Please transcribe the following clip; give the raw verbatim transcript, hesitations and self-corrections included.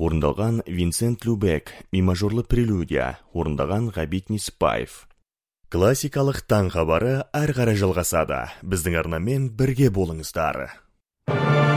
орындалған Винсент Любек, ми-мажорлы прелюдия, орындаған Ғабит Несіпбаев. Классикалық таң хабары әрі қарай жалғасады. Біздің арнамен бірге болыңыздар.